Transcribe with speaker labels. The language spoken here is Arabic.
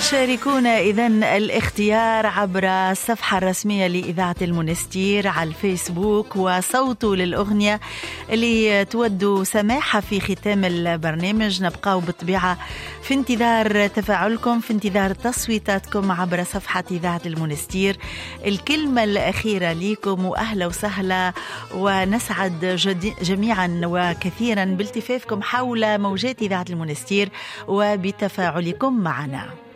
Speaker 1: شاركونا إذن الاختيار عبر الصفحة الرسمية لإذاعة المنستير على الفيسبوك، وصوتوا للأغنية اللي تودوا سماحة في ختام البرنامج. نبقاو بالطبيعة في انتظار تفاعلكم، في انتظار تصويتاتكم عبر صفحة إذاعة المنستير. الكلمة الأخيرة ليكم وأهلا وسهلا، ونسعد جميعا وكثيرا بالتفافكم حول موجات إذاعة المنستير وبتفاعلكم معنا.